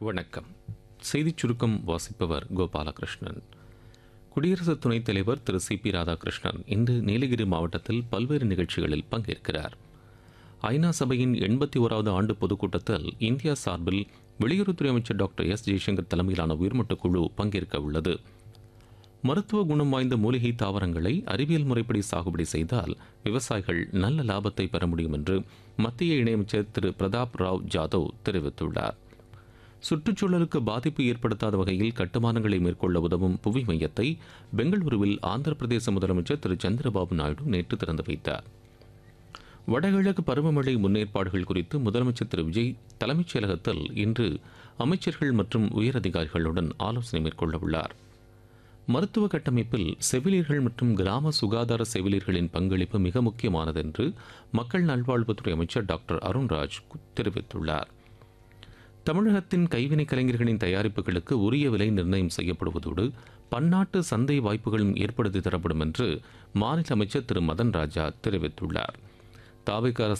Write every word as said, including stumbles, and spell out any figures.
வணக்கம். செய்திச் சுருக்கம் வாசிப்பவர் கோபாலகிருஷ்ணன். குடியரசு துணைத் தலைவர் திரு சி பி ராதாகிருஷ்ணன் இன்று நீலகிரி மாவட்டத்தில் பல்வேறு நிகழ்ச்சிகளில் பங்கேற்கிறார். ஐநா சபையின் எண்பத்தி ஓராவது ஆண்டு பொதுக்கூட்டத்தில் இந்தியா சார்பில் வெளியுறவுத்துறை அமைச்சர் டாக்டர் எஸ் ஜெய்சங்கர் தலைமையிலான உயர்மட்ட குழு பங்கேற்க உள்ளது. மருத்துவ குணம் வாய்ந்த மூலிகை தாவரங்களை அறிவியல் முறைப்படி சாகுபடி செய்தால் விவசாயிகள் நல்ல லாபத்தை பெற முடியும் என்று மத்திய இணையமைச்சர் திரு பிரதாப் ராவ் ஜாதவ் தெரிவித்துள்ளார். சுற்றுச்சூழலுக்கு பாதிப்பு ஏற்படுத்தாத வகையில் கட்டுமானங்களை மேற்கொள்ள உதவும் புவி மையத்தை பெங்களூருவில் ஆந்திர பிரதேச முதலமைச்சர் திரு சந்திரபாபு நாயுடு நேற்று திறந்து வைத்தார். வடகிழக்கு பருவமழை முன்னேற்பாடுகள் குறித்து முதலமைச்சர் திரு விஜய் தலைமைச் செயலகத்தில் இன்று அமைச்சர்கள் மற்றும் உயரதிகாரிகளுடன் ஆலோசனை மேற்கொள்ள உள்ளார். மருத்துவ கட்டமைப்பில் செவிலியர்கள் மற்றும் கிராம சுகாதார செவிலியர்களின் பங்களிப்பு மிக முக்கியமானது என்று மக்கள் நல்வாழ்வுத்துறை அமைச்சர் டாக்டர் அருண்ராஜ் தெரிவித்துள்ளார். தமிழகத்தின் கைவினை கலைஞர்களின் தயாரிப்புகளுக்கு உரிய விலை நிர்ணயம் செய்யப்படுவதோடு பன்னாட்டு சந்தை வாய்ப்புகளும் ஏற்படுத்தி தரப்படும் என்று மாநில அமைச்சர் திரு மதன் ராஜா தெரிவித்துள்ளார். தாவேகா